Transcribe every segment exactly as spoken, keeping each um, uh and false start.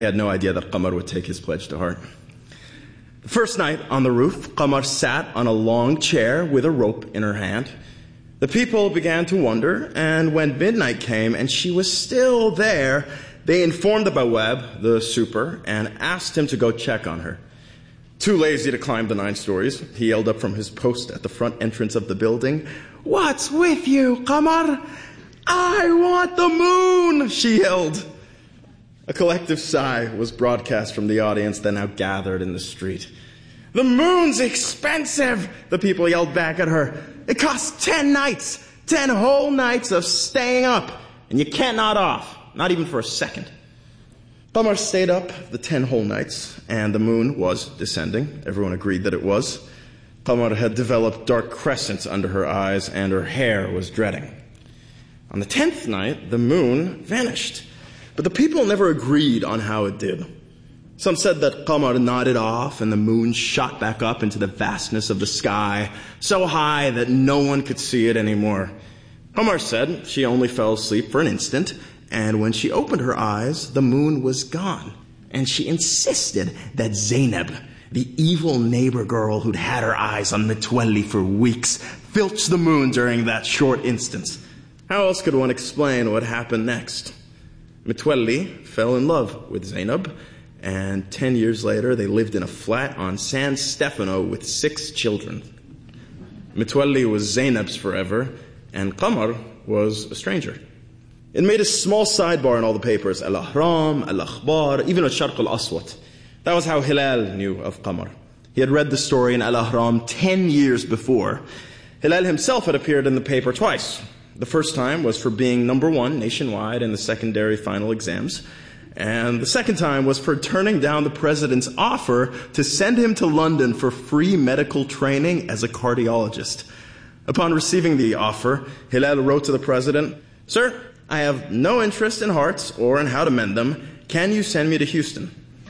He had no idea that Qamar would take his pledge to heart. The first night on the roof, Qamar sat on a long chair with a rope in her hand. The people began to wonder, and when midnight came and she was still there, they informed the Bawab, the super, and asked him to go check on her. Too lazy to climb the nine stories, he yelled up from his post at the front entrance of the building, "What's with you, Qamar? I want the moon!" she yelled. A collective sigh was broadcast from the audience that now gathered in the street. "The moon's expensive," the people yelled back at her. "It costs ten nights, ten whole nights of staying up, and you can't nod off, not even for a second." Qamar stayed up the ten whole nights, and the moon was descending. Everyone agreed that it was. Qamar had developed dark crescents under her eyes, and her hair was dreading. On the tenth night, the moon vanished, but the people never agreed on how it did. Some said that Qamar nodded off and the moon shot back up into the vastness of the sky, so high that no one could see it anymore. Qamar said she only fell asleep for an instant, and when she opened her eyes, the moon was gone. And she insisted that Zainab, the evil neighbor girl who'd had her eyes on Mitwalli for weeks, filched the moon during that short instance. How else could one explain what happened next? Mitwalli fell in love with Zainab, and ten years later they lived in a flat on San Stefano with six children. Mitwalli was Zainab's forever, and Qamar was a stranger. It made a small sidebar in all the papers, Al-Ahram, Al-Akhbar, even Al-Sharq Al-Aswat. That was how Hilal knew of Qamar. He had read the story in Al-Ahram ten years before. Hilal himself had appeared in the paper twice. The first time was for being number one nationwide in the secondary final exams. And the second time was for turning down the president's offer to send him to London for free medical training as a cardiologist. Upon receiving the offer, Hilal wrote to the president, "Sir, I have no interest in hearts or in how to mend them. Can you send me to Houston?"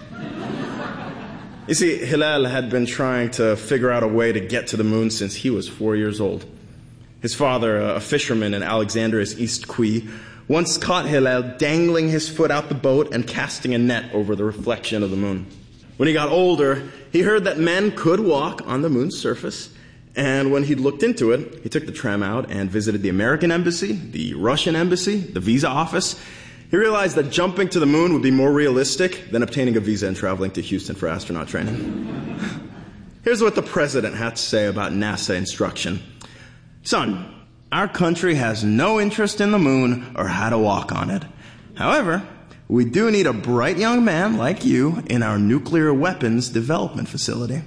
You see, Hilal had been trying to figure out a way to get to the moon since he was four years old. His father, a fisherman in Alexandria's East Quay, once caught Hilal dangling his foot out the boat and casting a net over the reflection of the moon. When he got older, he heard that men could walk on the moon's surface, and when he'd looked into it, he took the tram out and visited the American embassy, the Russian embassy, the visa office. He realized that jumping to the moon would be more realistic than obtaining a visa and traveling to Houston for astronaut training. Here's what the president had to say about NASA instruction. "Son, our country has no interest in the moon or how to walk on it. However, we do need a bright young man like you in our nuclear weapons development facility."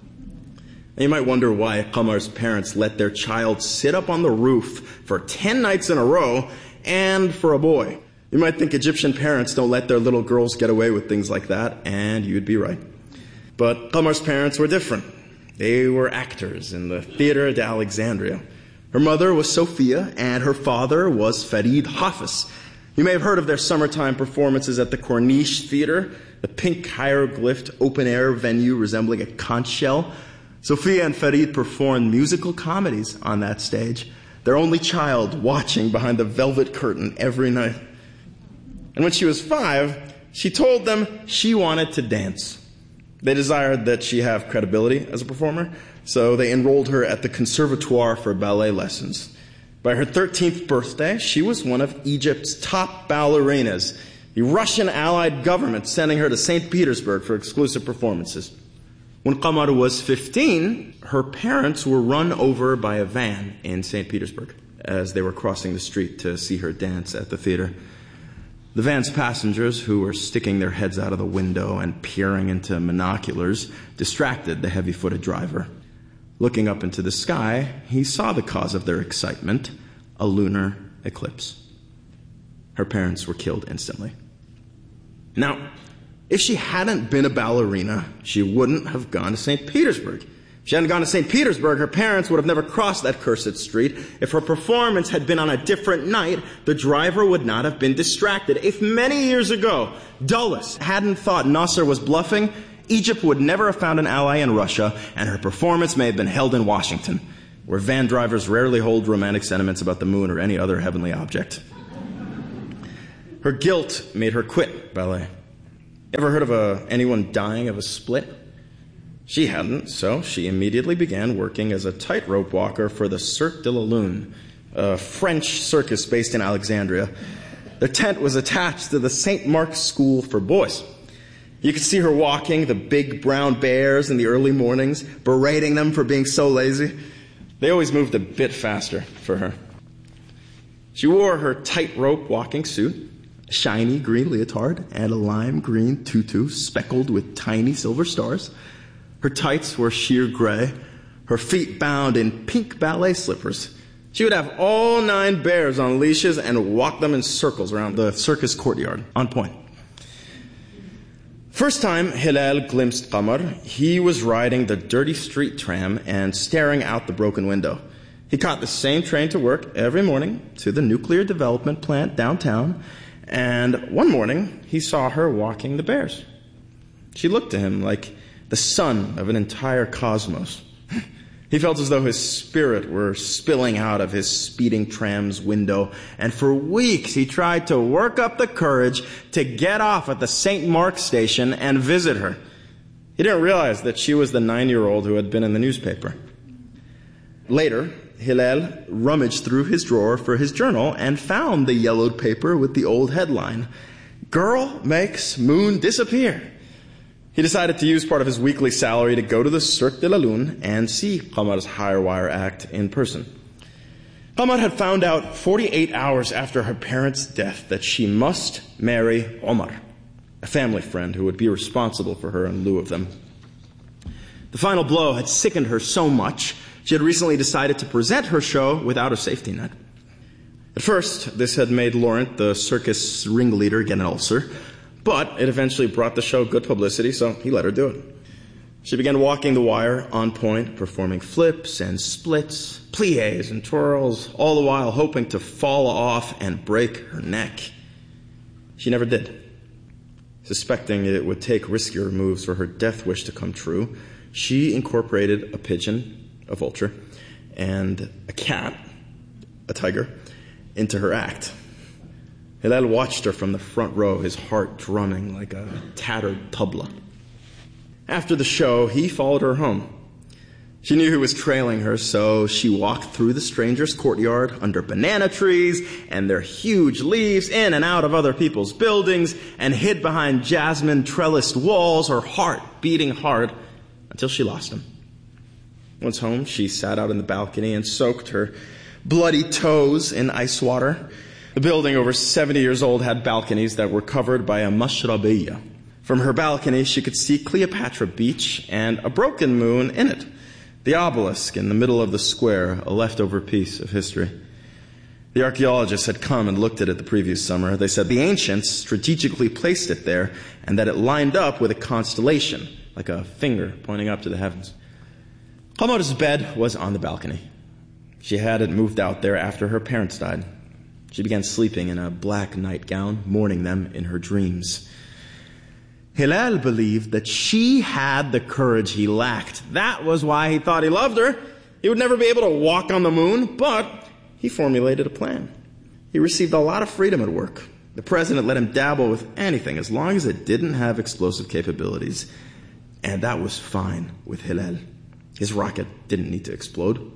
And you might wonder why Qamar's parents let their child sit up on the roof for ten nights in a row and for a boy. You might think Egyptian parents don't let their little girls get away with things like that, and you'd be right. But Qamar's parents were different. They were actors in the Theater de Alexandria. Her mother was Sophia, and her father was Farid Hafiz. You may have heard of their summertime performances at the Corniche Theater, the pink hieroglyphed open-air venue resembling a conch shell. Sophia and Farid performed musical comedies on that stage, their only child watching behind the velvet curtain every night. And when she was five, she told them she wanted to dance. They desired that she have credibility as a performer, so they enrolled her at the Conservatoire for ballet lessons. By her thirteenth birthday, she was one of Egypt's top ballerinas, the Russian allied government sending her to Saint Petersburg for exclusive performances. When Qamar was fifteen, her parents were run over by a van in Saint Petersburg as they were crossing the street to see her dance at the theater. The van's passengers, who were sticking their heads out of the window and peering into monoculars, distracted the heavy-footed driver. Looking up into the sky, he saw the cause of their excitement, a lunar eclipse. Her parents were killed instantly. Now, if she hadn't been a ballerina, she wouldn't have gone to Saint Petersburg. If she hadn't gone to Saint Petersburg, her parents would have never crossed that cursed street. If her performance had been on a different night, the driver would not have been distracted. If many years ago, Dulles hadn't thought Nasser was bluffing, Egypt would never have found an ally in Russia, and her performance may have been held in Washington, where van drivers rarely hold romantic sentiments about the moon or any other heavenly object. Her guilt made her quit ballet. Ever heard of a, anyone dying of a split? She hadn't, so she immediately began working as a tightrope walker for the Cirque de la Lune, a French circus based in Alexandria. Their tent was attached to the Saint Mark's School for Boys. You could see her walking the big brown bears in the early mornings, berating them for being so lazy. They always moved a bit faster for her. She wore her tightrope walking suit, a shiny green leotard, and a lime green tutu speckled with tiny silver stars. Her tights were sheer gray, her feet bound in pink ballet slippers. She would have all nine bears on leashes and walk them in circles around the circus courtyard, on point. First time Hillel glimpsed Qamar, he was riding the dirty street tram and staring out the broken window. He caught the same train to work every morning to the nuclear development plant downtown, and one morning he saw her walking the bears. She looked to him like the sun of an entire cosmos. He felt as though his spirit were spilling out of his speeding tram's window, and for weeks he tried to work up the courage to get off at the Saint Mark's station and visit her. He didn't realize that she was the nine-year-old who had been in the newspaper. Later, Hillel rummaged through his drawer for his journal and found the yellowed paper with the old headline, "Girl Makes Moon Disappear." He decided to use part of his weekly salary to go to the Cirque de la Lune and see Qamar's higher wire act in person. Qamar had found out forty-eight hours after her parents' death that she must marry Omar, a family friend who would be responsible for her in lieu of them. The final blow had sickened her so much, she had recently decided to present her show without a safety net. At first, this had made Laurent, the circus ringleader, get an ulcer, but it eventually brought the show good publicity, so he let her do it. She began walking the wire on point, performing flips and splits, pliés and twirls, all the while hoping to fall off and break her neck. She never did. Suspecting it would take riskier moves for her death wish to come true, she incorporated a pigeon, a vulture, and a cat, a tiger, into her act. Hillel watched her from the front row, his heart drumming like a tattered tabla. After the show, he followed her home. She knew he was trailing her, so she walked through the stranger's courtyard under banana trees and their huge leaves, in and out of other people's buildings, and hid behind jasmine trellised walls, her heart beating hard, until she lost him. Once home, she sat out in the balcony and soaked her bloody toes in ice water. The building, over seventy years old, had balconies that were covered by a mashrabiyya. From her balcony, she could see Cleopatra Beach and a broken moon in it. The obelisk in the middle of the square, a leftover piece of history. The archaeologists had come and looked at it the previous summer. They said the ancients strategically placed it there and that it lined up with a constellation, like a finger pointing up to the heavens. Qamar's bed was on the balcony. She had it moved out there after her parents died. She began sleeping in a black nightgown, mourning them in her dreams. Hillel believed that she had the courage he lacked. That was why he thought he loved her. He would never be able to walk on the moon, but he formulated a plan. He received a lot of freedom at work. The president let him dabble with anything as long as it didn't have explosive capabilities. And that was fine with Hillel. His rocket didn't need to explode.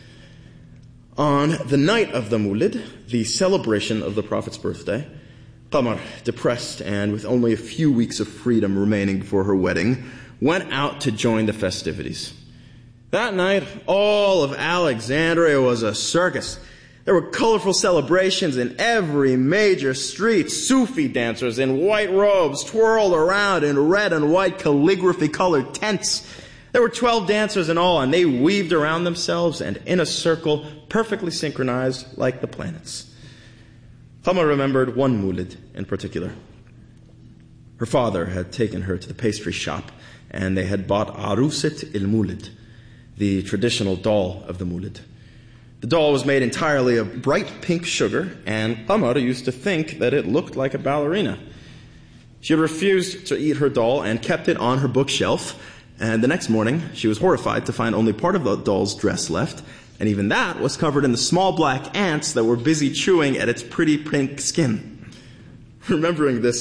On the night of the Mawlid, the celebration of the Prophet's birthday, Qamar, depressed and with only a few weeks of freedom remaining before her wedding, went out to join the festivities. That night, all of Alexandria was a circus. There were colorful celebrations in every major street. Sufi dancers in white robes twirled around in red and white calligraphy-colored tents. There were twelve dancers in all, and they weaved around themselves and in a circle, perfectly synchronized like the planets. Qamar remembered one Mawlid in particular. Her father had taken her to the pastry shop, and they had bought Aruset il-Mawlid, the traditional doll of the Mawlid. The doll was made entirely of bright pink sugar, and Qamar used to think that it looked like a ballerina. She had refused to eat her doll and kept it on her bookshelf. And the next morning, she was horrified to find only part of the doll's dress left, and even that was covered in the small black ants that were busy chewing at its pretty pink skin. Remembering this,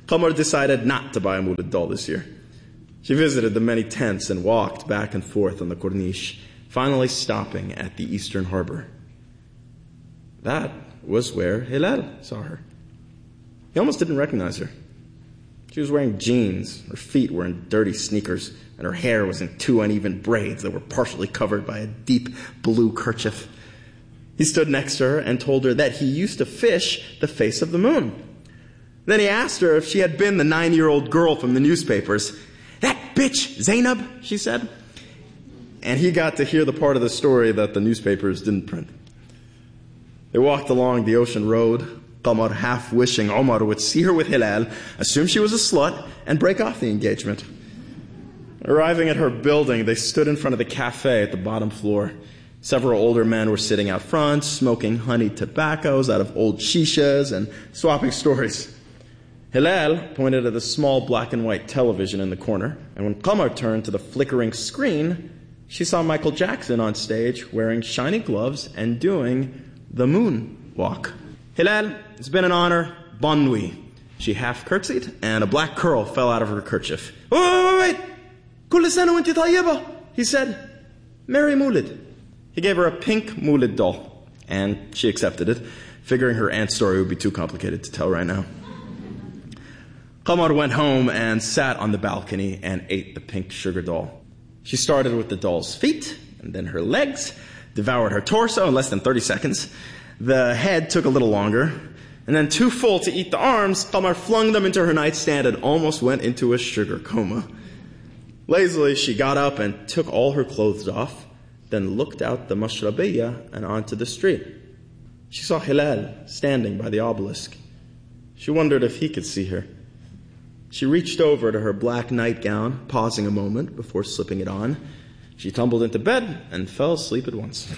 Qamar decided not to buy a Moulid doll this year. She visited the many tents and walked back and forth on the Corniche, finally stopping at the eastern harbor. That was where Hilal saw her. He almost didn't recognize her. She was wearing jeans, her feet were in dirty sneakers, and her hair was in two uneven braids that were partially covered by a deep blue kerchief. He stood next to her and told her that he used to fish the face of the moon. Then he asked her if she had been the nine-year-old girl from the newspapers. "That bitch, Zainab," she said. And he got to hear the part of the story that the newspapers didn't print. They walked along the ocean road, Qamar half wishing Omar would see her with Hilal, assume she was a slut, and break off the engagement. Arriving at her building, they stood in front of the cafe at the bottom floor. Several older men were sitting out front, smoking honeyed tobaccos out of old shishas and swapping stories. Hilal pointed at the small black and white television in the corner, and when Qamar turned to the flickering screen, she saw Michael Jackson on stage wearing shiny gloves and doing the moon walk. "Hilal, it's been an honor. Bonne nuit." She half curtsied, and a black curl fell out of her kerchief. "Wait, wait, wait! Kull sana wa inti tayyiba," he said. "Merry Moulid." He gave her a pink Moulid doll, and she accepted it, figuring her aunt's story would be too complicated to tell right now. Qamar went home and sat on the balcony and ate the pink sugar doll. She started with the doll's feet, and then her legs, devoured her torso in less than thirty seconds. The head took a little longer, and then too full to eat the arms, Qamar flung them into her nightstand and almost went into a sugar coma. Lazily, she got up and took all her clothes off, then looked out the Mashrabiyya and onto the street. She saw Hilal standing by the obelisk. She wondered if he could see her. She reached over to her black nightgown, pausing a moment before slipping it on. She tumbled into bed and fell asleep at once.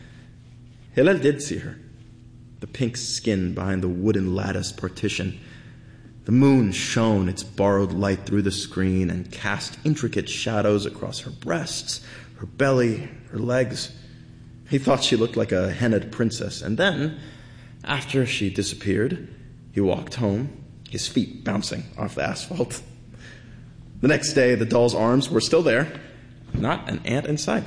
Hilal did see her. The pink skin behind the wooden lattice partition. The moon shone its borrowed light through the screen and cast intricate shadows across her breasts, her belly, her legs. He thought she looked like a hennaed princess, and then, after she disappeared, he walked home, his feet bouncing off the asphalt. The next day, the doll's arms were still there, not an ant in sight.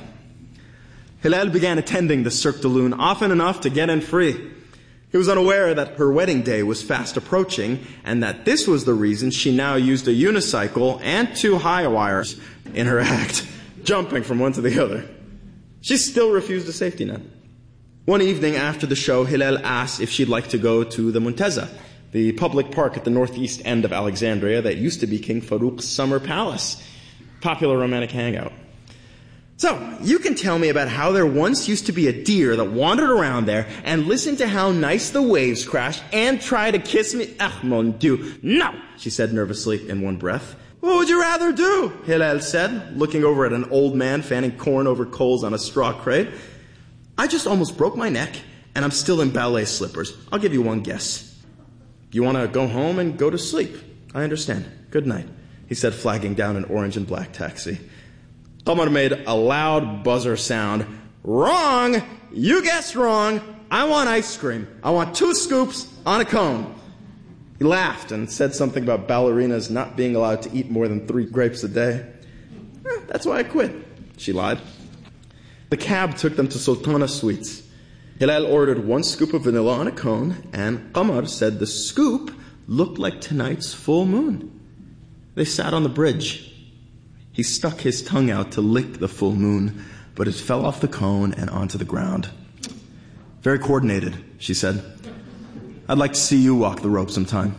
Hilal began attending the Cirque de Lune often enough to get in free. He was unaware that her wedding day was fast approaching, and that this was the reason she now used a unicycle and two high wires in her act, jumping from one to the other. She still refused a safety net. One evening after the show, Hilal asked if she'd like to go to the Muntazah, the public park at the northeast end of Alexandria that used to be King Farouk's summer palace, popular romantic hangout. "So, you can tell me about how there once used to be a deer that wandered around there and listened to how nice the waves crashed and tried to kiss me?" "Ah, mon Dieu, no," she said nervously in one breath. "What would you rather do?" Hilal said, looking over at an old man fanning corn over coals on a straw crate. "I just almost broke my neck, and I'm still in ballet slippers. I'll give you one guess." "You want to go home and go to sleep? I understand. Good night," he said, flagging down an orange and black taxi. Qamar made a loud buzzer sound. "Wrong! You guessed wrong! I want ice cream. I want two scoops on a cone." He laughed and said something about ballerinas not being allowed to eat more than three grapes a day. Eh, "That's why I quit," she lied. The cab took them to Sultana Sweets. Hilal ordered one scoop of vanilla on a cone, and Qamar said the scoop looked like tonight's full moon. They sat on the bridge. He stuck his tongue out to lick the full moon, but it fell off the cone and onto the ground. "Very coordinated," she said. "I'd like to see you walk the rope sometime."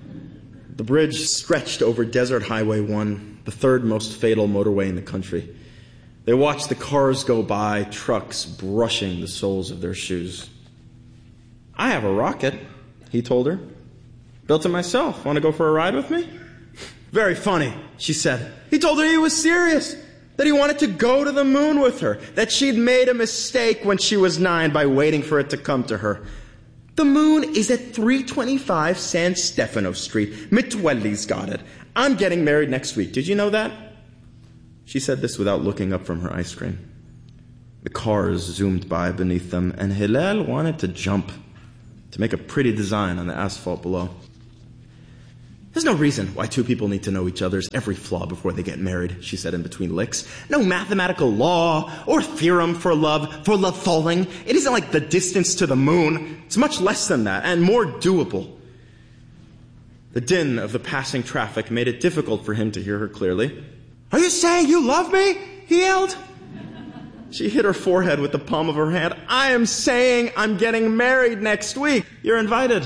The bridge stretched over Desert Highway one, the third most fatal motorway in the country. They watched the cars go by, trucks brushing the soles of their shoes. "I have a rocket," he told her. "Built it myself. Want to go for a ride with me?" "Very funny," she said. He told her he was serious, that he wanted to go to the moon with her, that she'd made a mistake when she was nine by waiting for it to come to her. "The moon is at three twenty-five San Stefano Street. Mitwelli's got it. I'm getting married next week. Did you know that?" She said this without looking up from her ice cream. The cars zoomed by beneath them, and Hilal wanted to jump, to make a pretty design on the asphalt below. There's no reason why two people need to know each other's every flaw before they get married, she said in between licks. No mathematical law or theorem for love, for love falling. It isn't like the distance to the moon. It's much less than that and more doable. The din of the passing traffic made it difficult for him to hear her clearly. Are you saying you love me? He yelled. She hit her forehead with the palm of her hand. I am saying I'm getting married next week. You're invited.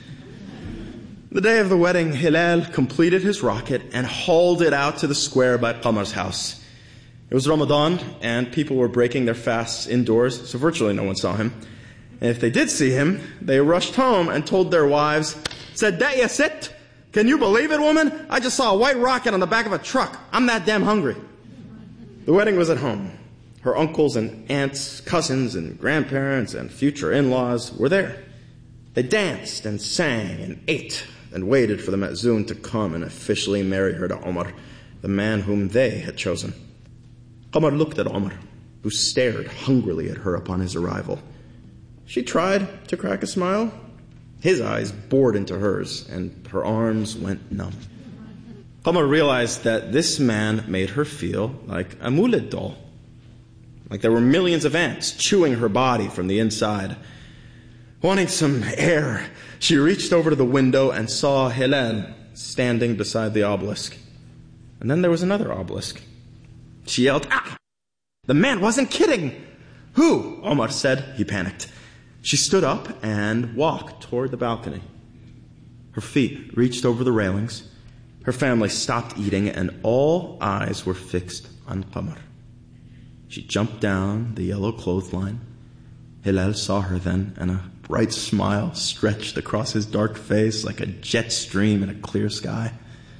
The day of the wedding, Hilal completed his rocket and hauled it out to the square by Qamar's house. It was Ramadan, and people were breaking their fasts indoors, so virtually no one saw him. And if they did see him, they rushed home and told their wives, Sadat sit? Can you believe it, woman? I just saw a white rocket on the back of a truck. I'm that damn hungry. The wedding was at home. Her uncles and aunts, cousins and grandparents and future in-laws were there. They danced and sang and ate and waited for the Ma'zoon to come and officially marry her to Omar, the man whom they had chosen. Qamar looked at Omar, who stared hungrily at her upon his arrival. She tried to crack a smile. His eyes bored into hers, and her arms went numb. Qamar realized that this man made her feel like a Moulid doll, like there were millions of ants chewing her body from the inside. Wanting some air, she reached over to the window and saw Hilal standing beside the obelisk. And then there was another obelisk. She yelled, ah! The man wasn't kidding! Who? Omar said. He panicked. She stood up and walked toward the balcony. Her feet reached over the railings. Her family stopped eating, and all eyes were fixed on Qamar. She jumped down the yellow clothesline. Hilal saw her then, and a bright smile stretched across his dark face like a jet stream in a clear sky.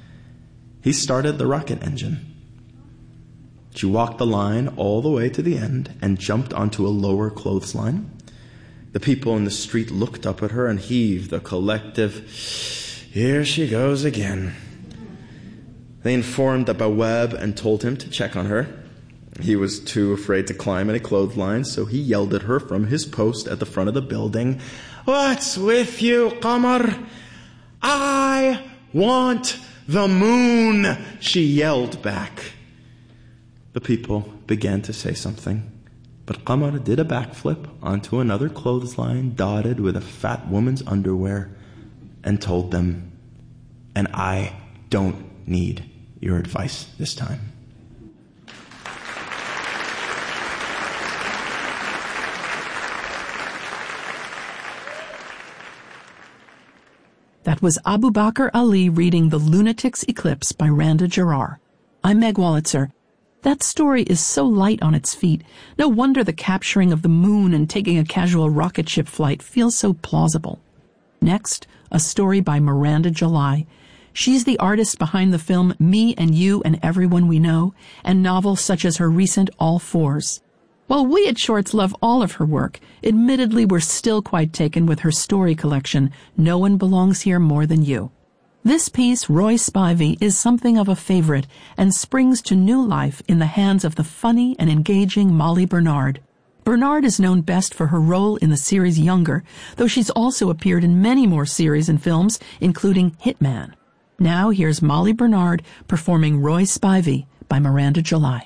He started the rocket engine. She walked the line all the way to the end and jumped onto a lower clothesline. The people in the street looked up at her and heaved a collective, here she goes again. They informed Abawab and told him to check on her. He was too afraid to climb any clothesline, so he yelled at her from his post at the front of the building, What's with you, Qamar? I want the moon, she yelled back. The people began to say something, but Qamar did a backflip onto another clothesline dotted with a fat woman's underwear and told them, and I don't need your advice this time. That was Abu Bakr Ali reading The Lunatic's Eclipse by Randa Jarrar. I'm Meg Wolitzer. That story is so light on its feet. No wonder the capturing of the moon and taking a casual rocket ship flight feels so plausible. Next, a story by Miranda July. She's the artist behind the film Me and You and Everyone We Know, and novels such as her recent All Fours. While we at Shorts love all of her work, admittedly we're still quite taken with her story collection, No One Belongs Here More Than You. This piece, Roy Spivey, is something of a favorite and springs to new life in the hands of the funny and engaging Molly Bernard. Bernard is known best for her role in the series Younger, though she's also appeared in many more series and films, including Hitman. Now here's Molly Bernard performing Roy Spivey by Miranda July.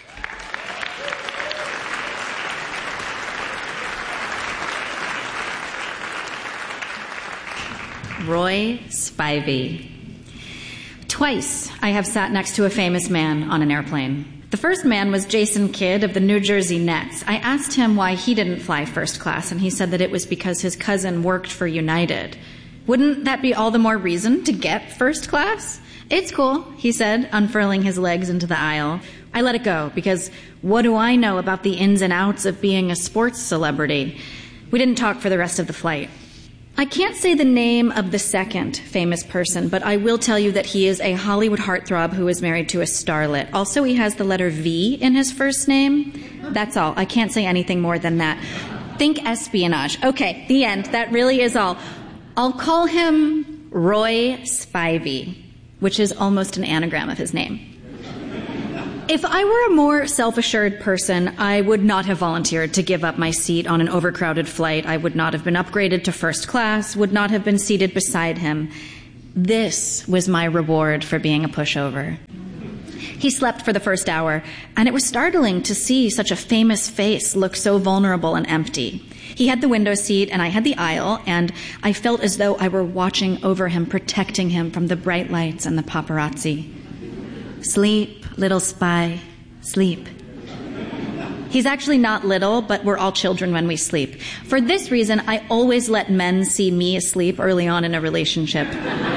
Roy Spivey. Twice I have sat next to a famous man on an airplane. The first man was Jason Kidd of the New Jersey Nets. I asked him why he didn't fly first class, and he said that it was because his cousin worked for United. Wouldn't that be all the more reason to get first class? It's cool, he said, unfurling his legs into the aisle. I let it go, because what do I know about the ins and outs of being a sports celebrity? We didn't talk for the rest of the flight. I can't say the name of the second famous person, but I will tell you that he is a Hollywood heartthrob who is married to a starlet. Also, he has the letter V in his first name. That's all. I can't say anything more than that. Think espionage. Okay, the end. That really is all. I'll call him Roy Spivey, which is almost an anagram of his name. If I were a more self-assured person, I would not have volunteered to give up my seat on an overcrowded flight. I would not have been upgraded to first class, would not have been seated beside him. This was my reward for being a pushover. He slept for the first hour, and it was startling to see such a famous face look so vulnerable and empty. He had the window seat, and I had the aisle, and I felt as though I were watching over him, protecting him from the bright lights and the paparazzi. Sleep, little spy, sleep. He's actually not little, but we're all children when we sleep. For this reason, I always let men see me asleep early on in a relationship.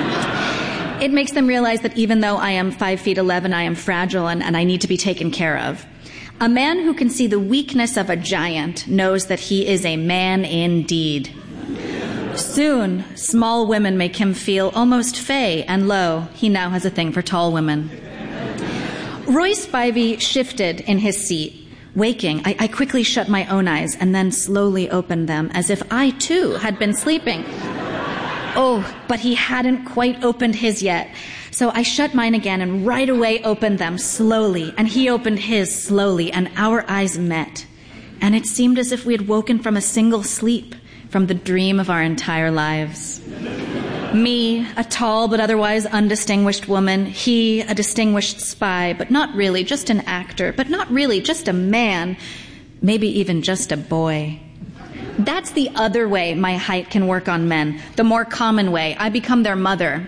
It makes them realize that even though I am five feet eleven, I am fragile and, and I need to be taken care of. A man who can see the weakness of a giant knows that he is a man indeed. Soon, small women make him feel almost fey, and lo, he now has a thing for tall women. Roy Spivey shifted in his seat. Waking, I, I quickly shut my own eyes and then slowly opened them as if I, too, had been sleeping. Oh, but he hadn't quite opened his yet. So I shut mine again and right away opened them slowly, and he opened his slowly, and our eyes met. And it seemed as if we had woken from a single sleep, from the dream of our entire lives. Me, a tall but otherwise undistinguished woman. He, a distinguished spy, but not really, just an actor, but not really, just a man, maybe even just a boy. That's the other way my height can work on men, the more common way. I become their mother.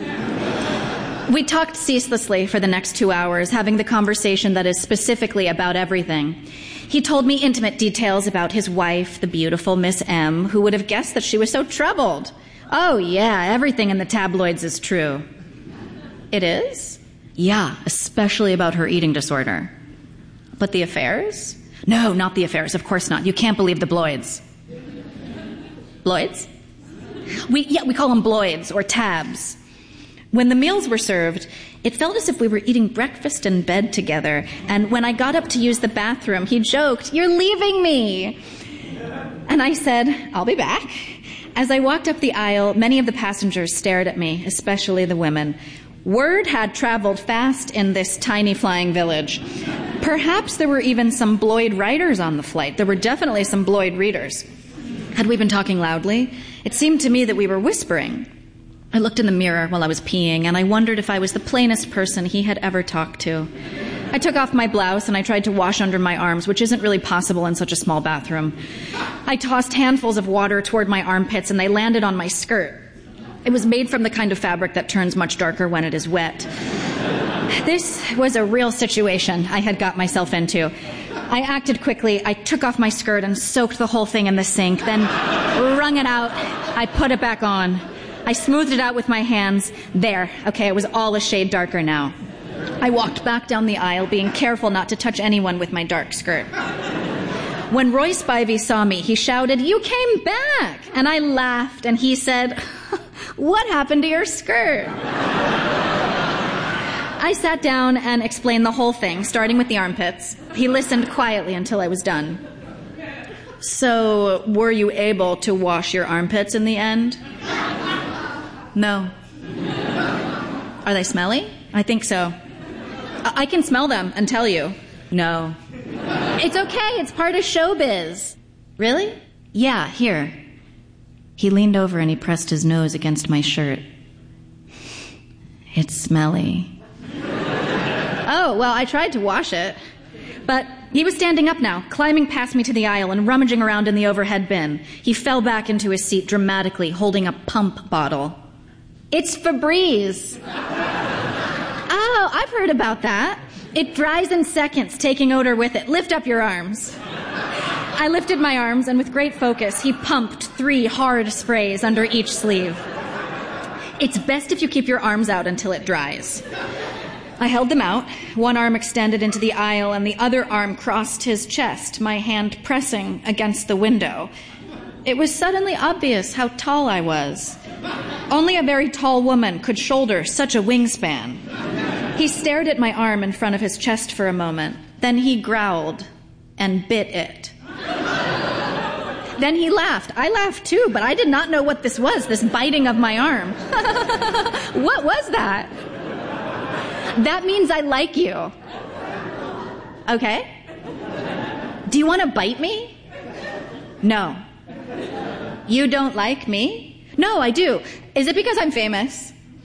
We talked ceaselessly for the next two hours, having the conversation that is specifically about everything. He told me intimate details about his wife, the beautiful Miss M, who would have guessed that she was so troubled. Oh, yeah, everything in the tabloids is true. It is? Yeah, especially about her eating disorder. But the affairs? No, not the affairs, of course not. You can't believe the Bloids. Bloids? We, yeah, we call them Bloids, or tabs. When the meals were served, it felt as if we were eating breakfast in bed together, and when I got up to use the bathroom, he joked, "You're leaving me!" And I said, "I'll be back." As I walked up the aisle, many of the passengers stared at me, especially the women. Word had traveled fast in this tiny flying village. Perhaps there were even some Bloid writers on the flight. There were definitely some Bloid readers. Had we been talking loudly? It seemed to me that we were whispering. I looked in the mirror while I was peeing, and I wondered if I was the plainest person he had ever talked to. I took off my blouse and I tried to wash under my arms, which isn't really possible in such a small bathroom. I tossed handfuls of water toward my armpits and they landed on my skirt. It was made from the kind of fabric that turns much darker when it is wet. This was a real situation I had got myself into. I acted quickly. I took off my skirt and soaked the whole thing in the sink, then wrung it out. I put it back on. I smoothed it out with my hands. There. Okay, it was all a shade darker now. I walked back down the aisle, being careful not to touch anyone with my dark skirt. When Roy Spivey saw me, he shouted, "You came back!" And I laughed, and he said, "What happened to your skirt?" I sat down and explained the whole thing, starting with the armpits. He listened quietly until I was done. "So, were you able to wash your armpits in the end?" "No." "Are they smelly?" "I think so." I can smell them and tell you. "No." "It's okay, it's part of showbiz." "Really?" "Yeah, here." He leaned over and he pressed his nose against my shirt. "It's smelly." "Oh, well, I tried to wash it." But he was standing up now, climbing past me to the aisle and rummaging around in the overhead bin. He fell back into his seat dramatically, holding a pump bottle. "It's Febreze." "Oh, I've heard about that. It dries in seconds, taking odor with it. Lift up your arms." I lifted my arms, and with great focus, he pumped three hard sprays under each sleeve. "It's best if you keep your arms out until it dries." I held them out. One arm extended into the aisle, and the other arm crossed his chest, my hand pressing against the window. It was suddenly obvious how tall I was. Only a very tall woman could shoulder such a wingspan. He stared at my arm in front of his chest for a moment. Then he growled and bit it. Then he laughed. I laughed too, but I did not know what this was, this biting of my arm. What was that? "That means I like you." "Okay. Do you want to bite me?" "No." "You don't like me?" "No, I do. Is it because I'm famous?"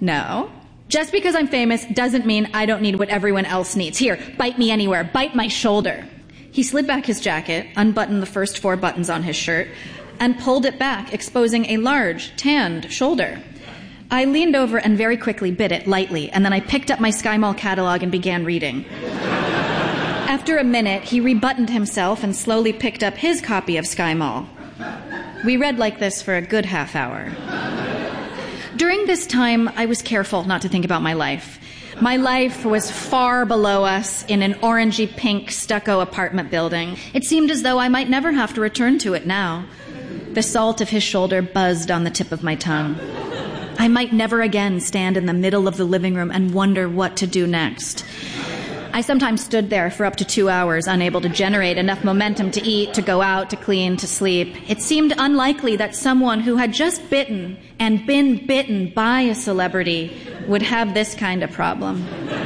No. Just because I'm famous doesn't mean I don't need what everyone else needs. Here, bite me anywhere. Bite my shoulder. He slid back his jacket, unbuttoned the first four buttons on his shirt, and pulled it back, exposing a large, tanned shoulder. I leaned over and very quickly bit it lightly, and then I picked up my Sky Mall catalog and began reading. After a minute, he rebuttoned himself and slowly picked up his copy of Sky Mall. We read like this for a good half hour. During this time, I was careful not to think about my life. My life was far below us in an orangey-pink stucco apartment building. It seemed as though I might never have to return to it now. The salt of his shoulder buzzed on the tip of my tongue. I might never again stand in the middle of the living room and wonder what to do next. I sometimes stood there for up to two hours, unable to generate enough momentum to eat, to go out, to clean, to sleep. It seemed unlikely that someone who had just bitten and been bitten by a celebrity would have this kind of problem.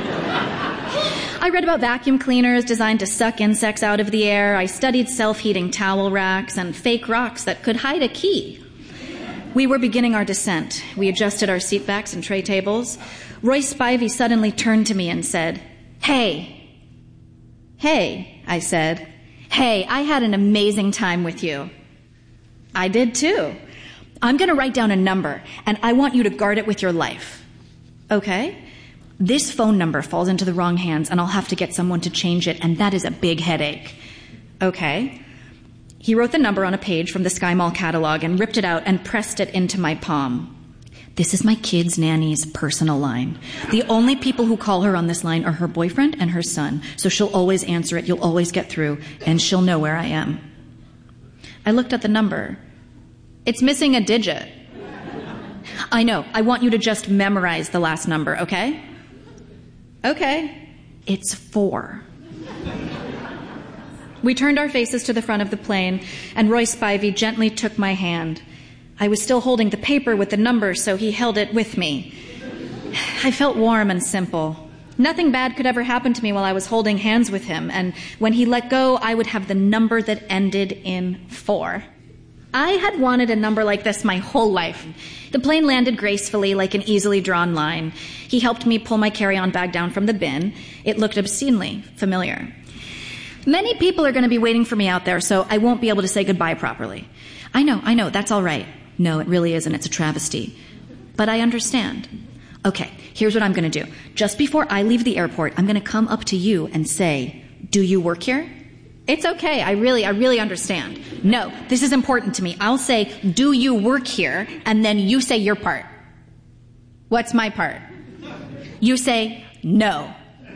I read about vacuum cleaners designed to suck insects out of the air. I studied self-heating towel racks and fake rocks that could hide a key. We were beginning our descent. We adjusted our seatbacks and tray tables. Royce Spivey suddenly turned to me and said, "Hey." "Hey," I said. "Hey, I had an amazing time with you." "I did too. I'm going to write down a number, and I want you to guard it with your life." "Okay." "This phone number falls into the wrong hands, and I'll have to get someone to change it, and that is a big headache." "Okay." He wrote the number on a page from the Sky Mall catalog and ripped it out and pressed it into my palm. "This is my kid's nanny's personal line. The only people who call her on this line are her boyfriend and her son, so she'll always answer it, you'll always get through, and she'll know where I am." I looked at the number. "It's missing a digit." "I know. I want you to just memorize the last number, okay?" "Okay." "It's four." We turned our faces to the front of the plane, and Royce Spivey gently took my hand. I was still holding the paper with the numbers, so he held it with me. I felt warm and simple. Nothing bad could ever happen to me while I was holding hands with him, and when he let go, I would have the number that ended in four. I had wanted a number like this my whole life. The plane landed gracefully, like an easily drawn line. He helped me pull my carry-on bag down from the bin. It looked obscenely familiar. Many people are going to be waiting for me out there, so I won't be able to say goodbye properly. I know, I know, that's all right. No, it really isn't. It's a travesty. But I understand. Okay, here's what I'm going to do. Just before I leave the airport, I'm going to come up to you and say, "Do you work here?" "It's okay. I really, I really understand." "No, this is important to me. I'll say, "Do you work here?" And then you say your part. "What's my part?" You say, "No."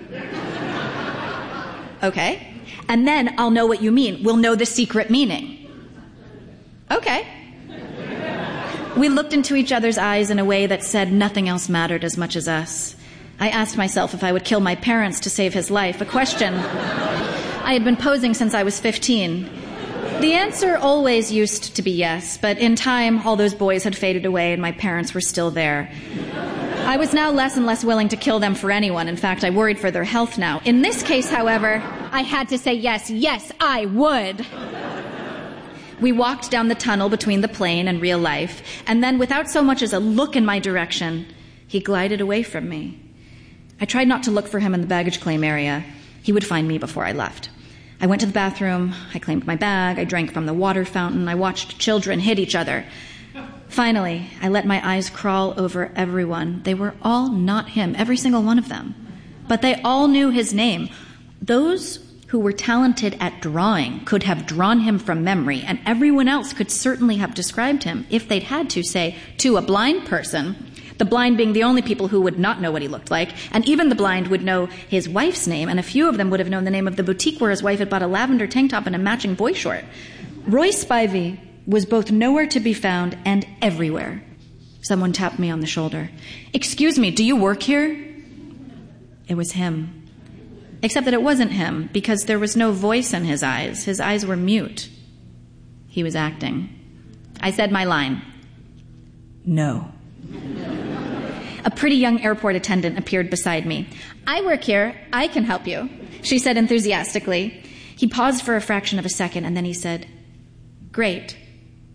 Okay. And then I'll know what you mean. We'll know the secret meaning. Okay. We looked into each other's eyes in a way that said nothing else mattered as much as us. I asked myself if I would kill my parents to save his life, a question I had been posing since I was fifteen. The answer always used to be yes, but in time, all those boys had faded away and my parents were still there. I was now less and less willing to kill them for anyone. In fact, I worried for their health now. In this case, however, I had to say yes, yes, I would. We walked down the tunnel between the plane and real life, and then without so much as a look in my direction, he glided away from me. I tried not to look for him in the baggage claim area. He would find me before I left. I went to the bathroom, I claimed my bag, I drank from the water fountain, I watched children hit each other. Finally, I let my eyes crawl over everyone. They were all not him, every single one of them. But they all knew his name. Those who were talented at drawing could have drawn him from memory, and everyone else could certainly have described him, if they'd had to, say, to a blind person, the blind being the only people who would not know what he looked like, and even the blind would know his wife's name, and a few of them would have known the name of the boutique where his wife had bought a lavender tank top and a matching boy short. Royce Spivey was both nowhere to be found and everywhere. Someone tapped me on the shoulder. "Excuse me, do you work here?" It was him. Except that it wasn't him, because there was no voice in his eyes. His eyes were mute. He was acting. I said my line. "No." A pretty young airport attendant appeared beside me. "I work here. I can help you," she said enthusiastically. He paused for a fraction of a second, and then he said, "Great."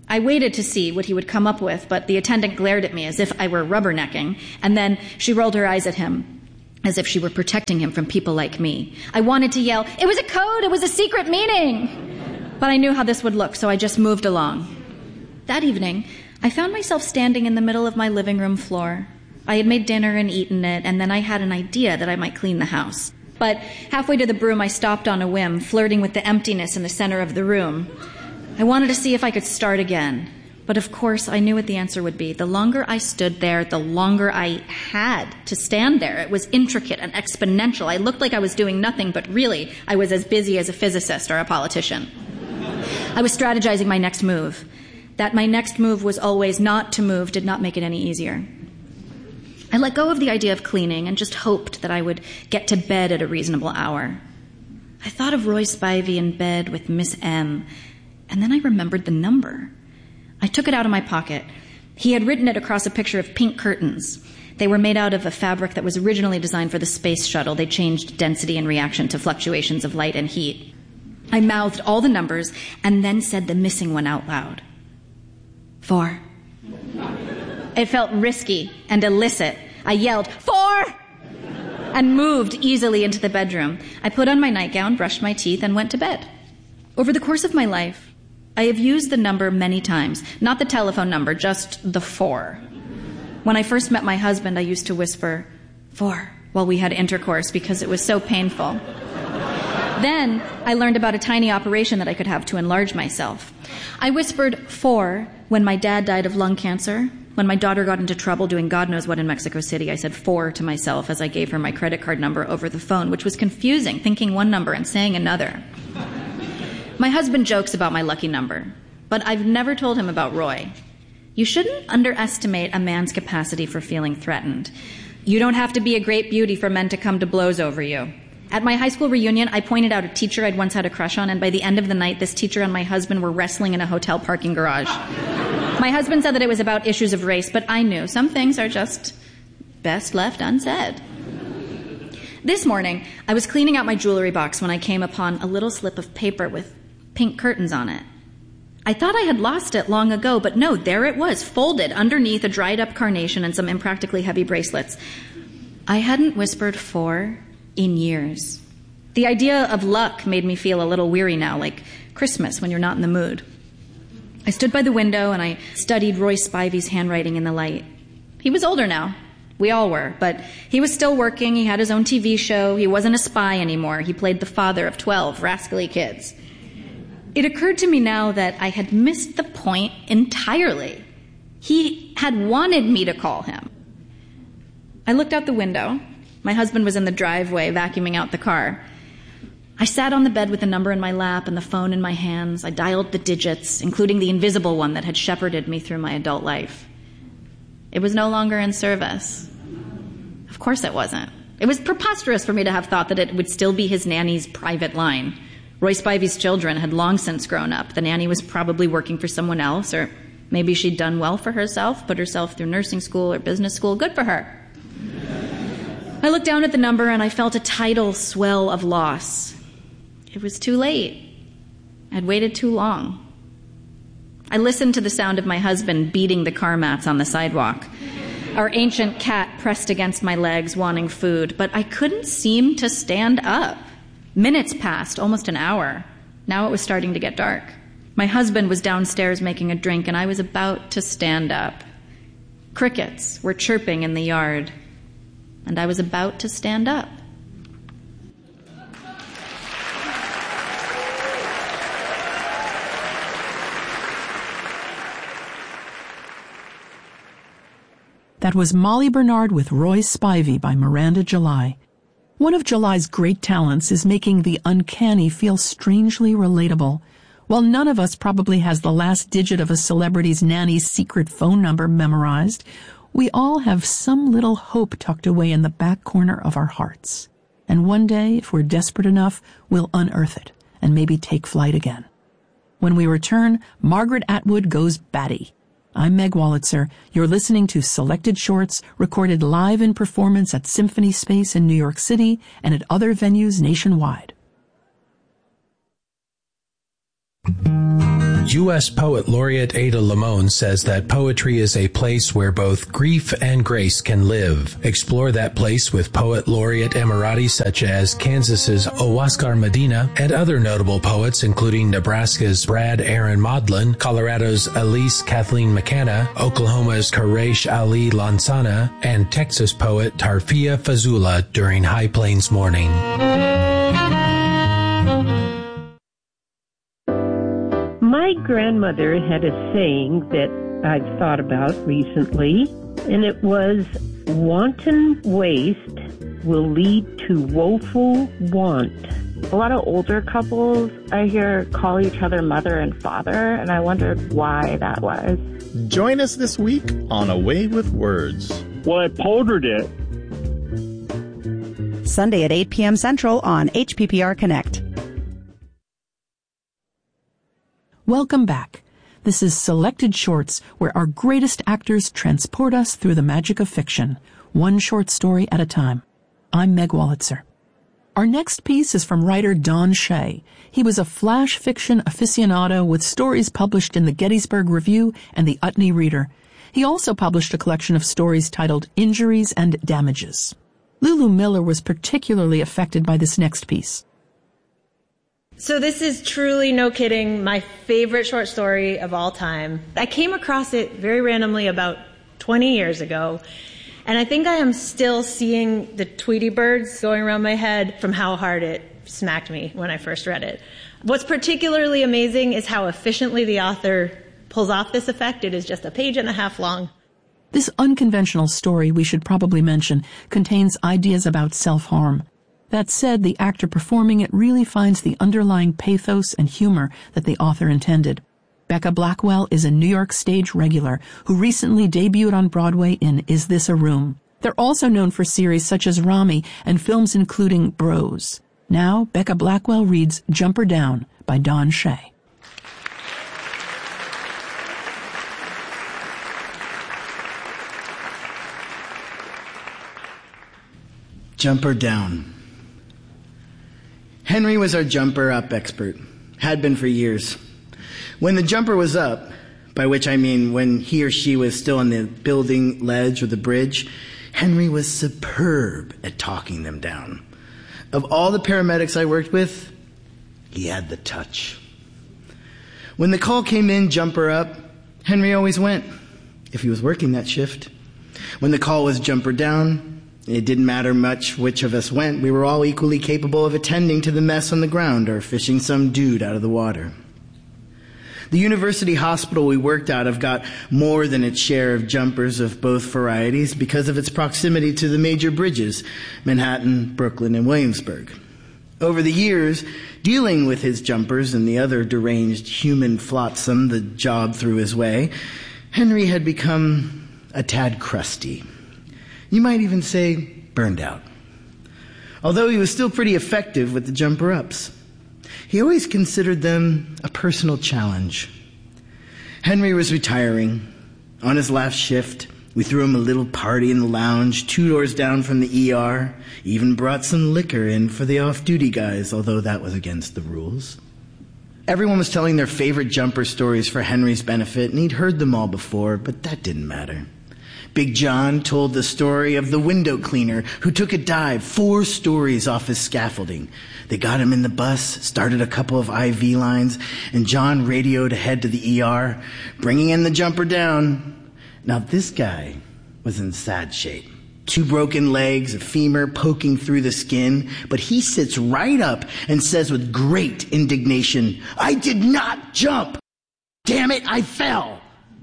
I waited to see what he would come up with, but the attendant glared at me as if I were rubbernecking, and then she rolled her eyes at him as if she were protecting him from people like me. I wanted to yell, "It was a code! It was a secret meeting!" But I knew how this would look, so I just moved along. That evening, I found myself standing in the middle of my living room floor. I had made dinner and eaten it, and then I had an idea that I might clean the house. But halfway to the broom, I stopped on a whim, flirting with the emptiness in the center of the room. I wanted to see if I could start again. But of course, I knew what the answer would be. The longer I stood there, the longer I had to stand there. It was intricate and exponential. I looked like I was doing nothing, but really, I was as busy as a physicist or a politician. I was strategizing my next move. That my next move was always not to move did not make it any easier. I let go of the idea of cleaning and just hoped that I would get to bed at a reasonable hour. I thought of Roy Spivey in bed with Miss M, and then I remembered the number. I took it out of my pocket. He had written it across a picture of pink curtains. They were made out of a fabric that was originally designed for the space shuttle. They changed density in reaction to fluctuations of light and heat. I mouthed all the numbers and then said the missing one out loud. Four. It felt risky and illicit. I yelled, "Four!" and moved easily into the bedroom. I put on my nightgown, brushed my teeth, and went to bed. Over the course of my life, I have used the number many times. Not the telephone number, just the four. When I first met my husband, I used to whisper, "Four," while we had intercourse because it was so painful. Then I learned about a tiny operation that I could have to enlarge myself. I whispered four when my dad died of lung cancer. When my daughter got into trouble doing God knows what in Mexico City, I said four to myself as I gave her my credit card number over the phone, which was confusing, thinking one number and saying another. My husband jokes about my lucky number, but I've never told him about Roy. You shouldn't underestimate a man's capacity for feeling threatened. You don't have to be a great beauty for men to come to blows over you. At my high school reunion, I pointed out a teacher I'd once had a crush on, and by the end of the night, this teacher and my husband were wrestling in a hotel parking garage. My husband said that it was about issues of race, but I knew some things are just best left unsaid. This morning, I was cleaning out my jewelry box when I came upon a little slip of paper with pink curtains on it. I thought I had lost it long ago, but no, there it was, folded underneath a dried-up carnation and some impractically heavy bracelets. I hadn't whispered four in years. The idea of luck made me feel a little weary now, like Christmas when you're not in the mood. I stood by the window and I studied Roy Spivey's handwriting in the light. He was older now. We all were, but he was still working. He had his own T V show. He wasn't a spy anymore. He played the father of twelve rascally kids. It occurred to me now that I had missed the point entirely. He had wanted me to call him. I looked out the window. My husband was in the driveway vacuuming out the car. I sat on the bed with the number in my lap and the phone in my hands. I dialed the digits, including the invisible one that had shepherded me through my adult life. It was no longer in service. Of course it wasn't. It was preposterous for me to have thought that it would still be his nanny's private line. Roy Spivey's children had long since grown up. The nanny was probably working for someone else, or maybe she'd done well for herself, put herself through nursing school or business school. Good for her. I looked down at the number and I felt a tidal swell of loss. It was too late. I'd waited too long. I listened to the sound of my husband beating the car mats on the sidewalk. Our ancient cat pressed against my legs, wanting food, but I couldn't seem to stand up. Minutes passed, almost an hour. Now it was starting to get dark. My husband was downstairs making a drink, and I was about to stand up. Crickets were chirping in the yard, and I was about to stand up. That was Molly Bernard with Roy Spivey by Miranda July. One of July's great talents is making the uncanny feel strangely relatable. While none of us probably has the last digit of a celebrity's nanny's secret phone number memorized, we all have some little hope tucked away in the back corner of our hearts. And one day, if we're desperate enough, we'll unearth it and maybe take flight again. When we return, Margaret Atwood goes batty. I'm Meg Wolitzer. You're listening to Selected Shorts recorded live in performance at Symphony Space in New York City and at other venues nationwide. U S Poet Laureate Ada Limon says that poetry is a place where both grief and grace can live. Explore that place with Poet Laureate Emirati such as Kansas's Oscar Medina and other notable poets including Nebraska's Brad Aaron Modlin, Colorado's Elise Kathleen McKenna, Oklahoma's Quraish Ali Lansana, and Texas poet Tarfia Fazula during High Plains Morning. My grandmother had a saying that I've thought about recently, and it was, wanton waste will lead to woeful want. A lot of older couples I hear call each other mother and father, and I wondered why that was. Join us this week on A Way with Words. Well, I powdered it. Sunday at eight p.m. Central on H P P R Connect. Welcome back. This is Selected Shorts, where our greatest actors transport us through the magic of fiction, one short story at a time. I'm Meg Wolitzer. Our next piece is from writer Don Shea. He was a flash fiction aficionado with stories published in the Gettysburg Review and the Utne Reader. He also published a collection of stories titled Injuries and Damages. Lulu Miller was particularly affected by this next piece. So this is truly, no kidding, my favorite short story of all time. I came across it very randomly about twenty years ago, and I think I am still seeing the Tweety birds going around my head from how hard it smacked me when I first read it. What's particularly amazing is how efficiently the author pulls off this effect. It is just a page and a half long. This unconventional story, we should probably mention, contains ideas about self-harm. That said, the actor performing it really finds the underlying pathos and humor that the author intended. Becca Blackwell is a New York stage regular who recently debuted on Broadway in Is This a Room? They're also known for series such as Rami and films including Bros. Now, Becca Blackwell reads Jumper Down by Don Shea. Jumper Down. Henry was our jumper up expert. Had been for years. When the jumper was up, by which I mean when he or she was still on the building ledge or the bridge, Henry was superb at talking them down. Of all the paramedics I worked with, he had the touch. When the call came in, jumper up, Henry always went, if he was working that shift. When the call was jumper down, it didn't matter much which of us went. We were all equally capable of attending to the mess on the ground or fishing some dude out of the water. The university hospital we worked out of got more than its share of jumpers of both varieties because of its proximity to the major bridges, Manhattan, Brooklyn, and Williamsburg. Over the years, dealing with his jumpers and the other deranged human flotsam the job threw his way, Henry had become a tad crusty. You might even say burned out. Although he was still pretty effective with the jumper-ups. He always considered them a personal challenge. Henry was retiring. On his last shift, we threw him a little party in the lounge, two doors down from the E R. Even brought some liquor in for the off-duty guys, although that was against the rules. Everyone was telling their favorite jumper stories for Henry's benefit, and he'd heard them all before, but that didn't matter. Big John told the story of the window cleaner who took a dive four stories off his scaffolding. They got him in the bus, started a couple of I V lines, and John radioed ahead to the E R, bringing in the jumper down. Now this guy was in sad shape. Two broken legs, a femur poking through the skin, but he sits right up and says with great indignation, "I did not jump! Damn it, I fell!"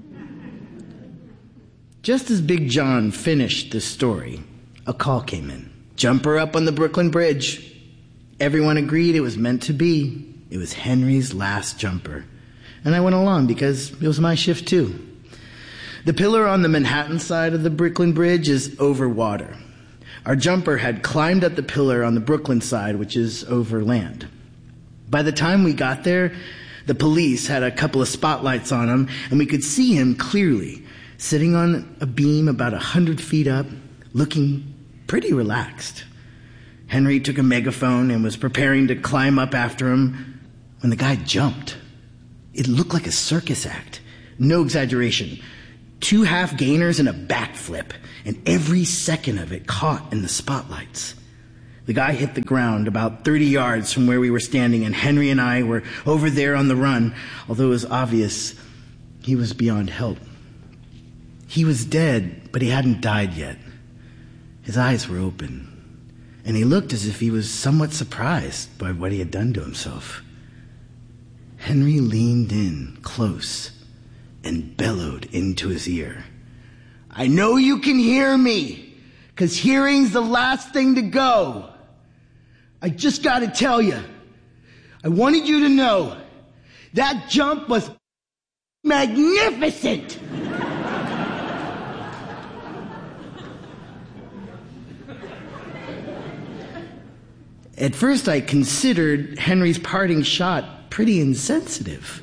Just as Big John finished this story, a call came in. Jumper up on the Brooklyn Bridge. Everyone agreed it was meant to be. It was Henry's last jumper. And I went along because it was my shift too. The pillar on the Manhattan side of the Brooklyn Bridge is over water. Our jumper had climbed up the pillar on the Brooklyn side, which is over land. By the time we got there, the police had a couple of spotlights on him, and we could see him clearly, sitting on a beam about a hundred feet up, looking pretty relaxed. Henry took a megaphone and was preparing to climb up after him when the guy jumped. It looked like a circus act. No exaggeration. Two half gainers and a backflip, and every second of it caught in the spotlights. The guy hit the ground about thirty yards from where we were standing, and Henry and I were over there on the run, although it was obvious he was beyond help. He was dead, but he hadn't died yet. His eyes were open, and he looked as if he was somewhat surprised by what he had done to himself. Henry leaned in close and bellowed into his ear. "I know you can hear me, 'cause hearing's the last thing to go. I just gotta tell you, I wanted you to know, that jump was magnificent!" At first I considered Henry's parting shot pretty insensitive.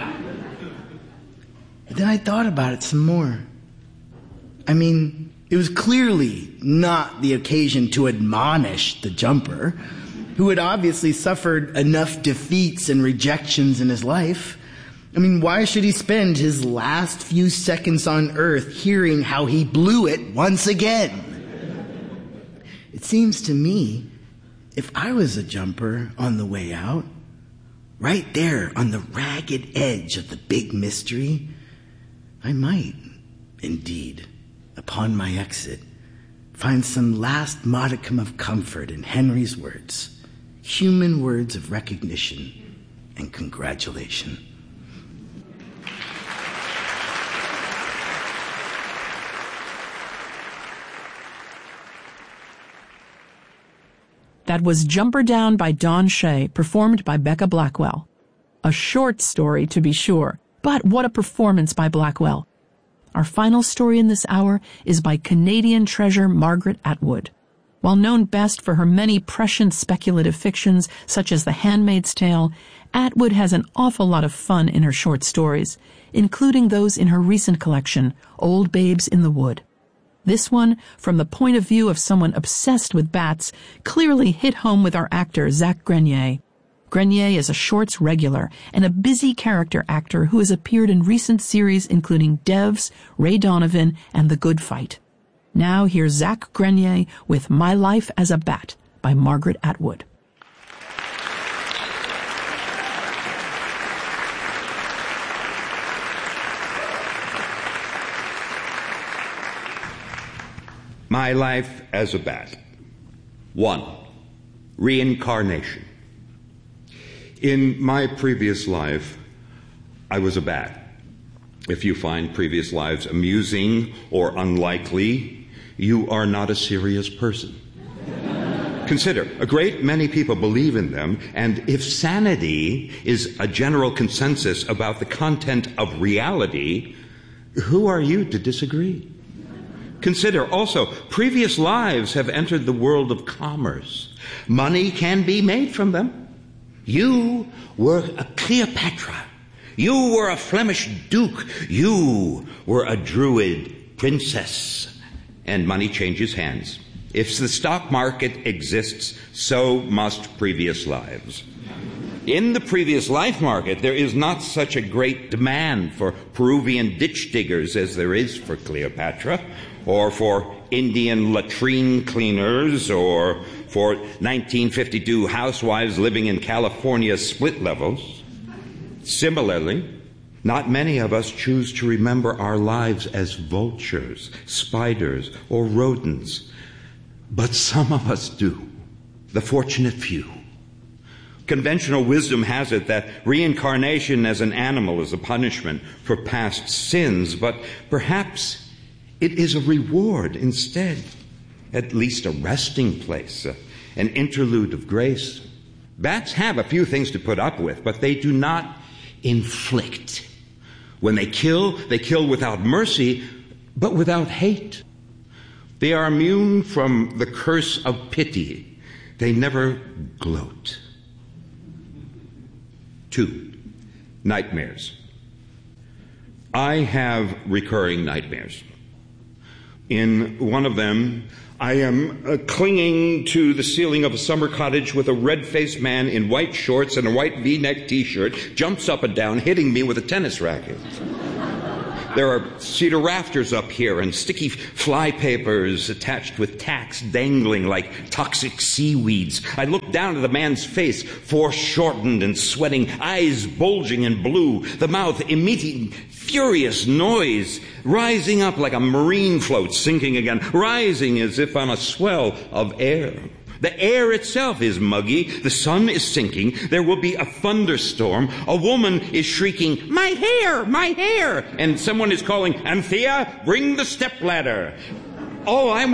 But then I thought about it some more. I mean, it was clearly not the occasion to admonish the jumper, who had obviously suffered enough defeats and rejections in his life. I mean, why should he spend his last few seconds on Earth hearing how he blew it once again? It seems to me, if I was a jumper on the way out, right there on the ragged edge of the big mystery, I might, indeed, upon my exit, find some last modicum of comfort in Henry's words, human words of recognition and congratulation. That was Jumper Down by Dawn Shea, performed by Becca Blackwell. A short story, to be sure, but what a performance by Blackwell. Our final story in this hour is by Canadian treasure Margaret Atwood. While known best for her many prescient speculative fictions, such as The Handmaid's Tale, Atwood has an awful lot of fun in her short stories, including those in her recent collection, Old Babes in the Wood. This one, from the point of view of someone obsessed with bats, clearly hit home with our actor, Zach Grenier. Grenier is a Shorts regular and a busy character actor who has appeared in recent series including Devs, Ray Donovan, and The Good Fight. Now here's Zach Grenier with My Life as a Bat by Margaret Atwood. My Life as a Bat. One, reincarnation. In my previous life, I was a bat. If you find previous lives amusing or unlikely, you are not a serious person. Consider, a great many people believe in them, and if sanity is a general consensus about the content of reality, who are you to disagree? Consider also, previous lives have entered the world of commerce. Money can be made from them. You were a Cleopatra. You were a Flemish duke. You were a Druid princess. And money changes hands. If the stock market exists, so must previous lives. In the previous life market, there is not such a great demand for Peruvian ditch diggers as there is for Cleopatra, or for Indian latrine cleaners, or for nineteen fifty-two housewives living in California's split levels. Similarly, not many of us choose to remember our lives as vultures, spiders, or rodents, but some of us do, the fortunate few. Conventional wisdom has it that reincarnation as an animal is a punishment for past sins, but perhaps it is a reward instead, at least a resting place, uh, an interlude of grace. Bats have a few things to put up with, but they do not inflict. When they kill, they kill without mercy, but without hate. They are immune from the curse of pity. They never gloat. Two, nightmares. I have recurring nightmares. In one of them, I am uh, clinging to the ceiling of a summer cottage with a red-faced man in white shorts and a white V-neck T-shirt jumps up and down, hitting me with a tennis racket. There are cedar rafters up here and sticky fly papers attached with tacks dangling like toxic seaweeds. I look down at the man's face, foreshortened and sweating, eyes bulging and blue, the mouth emitting furious noise, rising up like a marine float, sinking again, rising as if on a swell of air. The air itself is muggy. The sun is sinking. There will be a thunderstorm. A woman is shrieking, "My hair! My hair!" And someone is calling, "Anthea, bring the stepladder." Oh, I'm